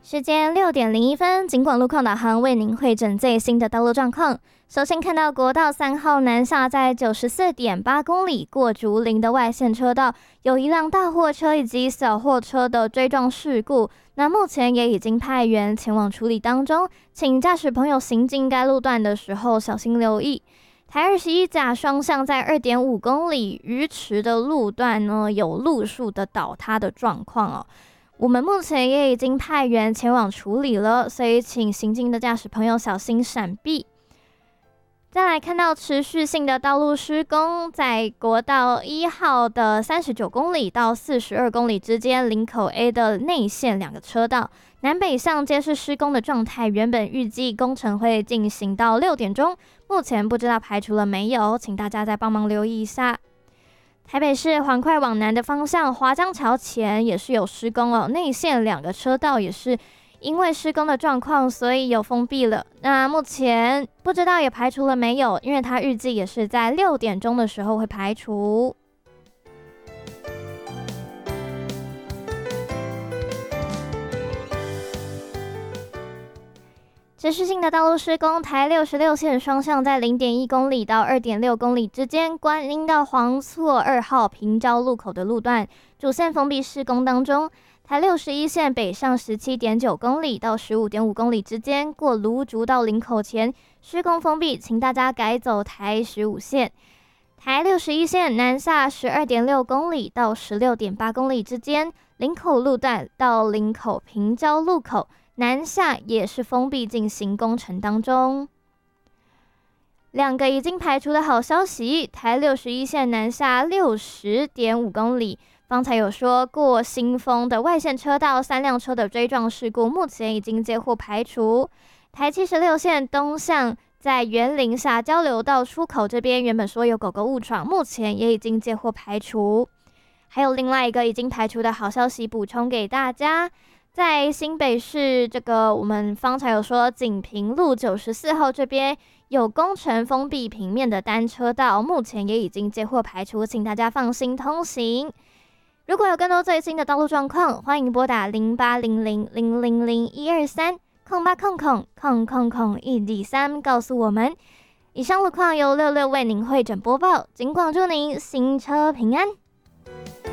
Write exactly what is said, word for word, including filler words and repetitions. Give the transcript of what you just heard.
时间六点零一分，警广路况导航为您汇整最新的道路状况。首先看到国道三号南下，在九十四点八公里过竹林的外线车道，有一辆大货车以及小货车的追撞事故。那目前也已经派员前往处理当中，请驾驶朋友行进该路段的时候小心留意。台二十一甲双向在二点五公里鱼池的路段呢，有路树的倒塌的状况哦。我们目前也已经派员前往处理了，所以请行进的驾驶朋友小心闪避。再来看到持续性的道路施工，在国道一号的三十九公里到四十二公里之间，林口 A 的内线两个车道，南北向皆是施工的状态。原本预计工程会进行到六点钟，目前不知道排除了没有，请大家再帮忙留意一下。台北市环快往南的方向，华江桥前也是有施工哦，内线两个车道也是因为施工的状况，所以有封闭了。那目前不知道也排除了没有，因为它预计也是在六点钟的时候会排除。持续性的道路施工，台六十六线双向在 零点一公里到 二点六公里之间，观音到黄厝二号平交路口的路段主线封闭施工当中。台六十一线北上 十七点九公里到 十五点五公里之间，过芦竹到林口前施工封闭，请大家改走台十五线。台六十一线南下 十二点六公里到 十六点八公里之间，林口路段到林口平交路口南下也是封闭进行工程当中。两个已经排除的好消息，台六十一线南下 六十点五公里，方才有说过新丰的外线车道三辆车的追撞事故，目前已经接获排除。台七十六线东向在园林下交流道出口这边，原本说有狗狗误闯，目前也已经接获排除。还有另外一个已经排除的好消息补充给大家，在新北市这个我们方才有说锦屏路九十四号这边有工程封闭平面的单车道，目前也已经接获排除，请大家放心通行。如果有更多最新的道路状况，欢迎拨打零八零零零零零一二三空八空空空空空一二三告诉我们。以上路况由六六为您汇整播报，尽管祝您行车平安。